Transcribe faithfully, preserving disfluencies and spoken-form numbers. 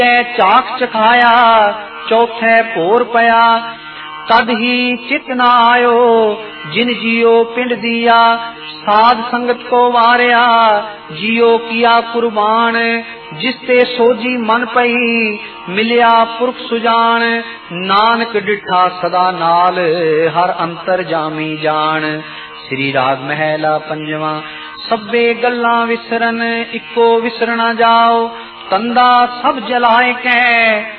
ਚਾਖ ਚਖਾਇਆ ਚੌਥੇ ਭੋਰ ਪਿਆ। ਤਦ ਹੀ ਚਿਤ ਨਾ ਆਇਓ ਜਿਨ ਜੀਓ ਪਿੰਡ ਦੀਆ। ਸਾਧ ਸੰਗਤ ਕੋ ਵਾਰਿਆ ਜੀਓ ਕੀਆ ਕੁਰਬਾਨ। ਜਿਸ ਤੇ ਸੋਜੀ ਮਨ ਪਈ ਮਿਲਿਆ ਪੁਰਖ ਸੁਜਾਨ। ਨਾਨਕ ਡਿਠਾ ਸਦਾ ਨਾਲ ਹਰ ਅੰਤਰ ਜਾਮੀ ਜਾਣ। ਸ੍ਰੀ ਰਾਗ ਮਹਿਲਾ ਪੰਜਵਾਂ। ਸਭੇ ਗੱਲਾਂ ਵਿਸਰਨ ਇੱਕੋ ਵਿਸਰਣਾ ਜਾਓ। ਤੰਦਾ ਸਭ ਜਲਾਏ ਕੈ